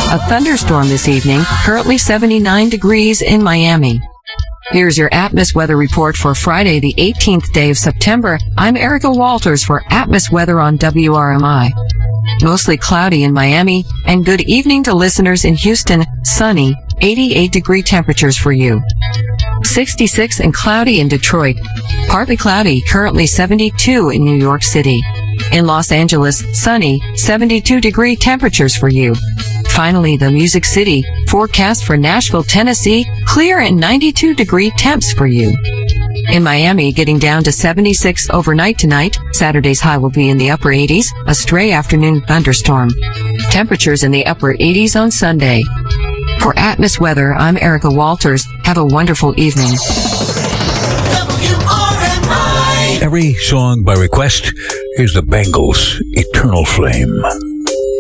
A thunderstorm this evening, currently 79 degrees in Miami. Here's your Atmos weather report for Friday, the 18th day of September. I'm Erica Walters for Atmos weather on WRMI. Mostly cloudy in Miami, and good evening to listeners in Houston. Sunny, 88-degree temperatures for you. 66 and cloudy in Detroit. Partly cloudy, currently 72 in New York City. In Los Angeles, sunny, 72-degree temperatures for you. Finally, the Music City, forecast for Nashville, Tennessee, clear and 92-degree temps for you. In Miami, getting down to 76 overnight tonight. Saturday's high will be in the upper 80s, a stray afternoon thunderstorm. Temperatures in the upper 80s on Sunday. For Atmos weather, I'm Erica Walters. Have a wonderful evening. Every song by request is the Bangles' Eternal Flame.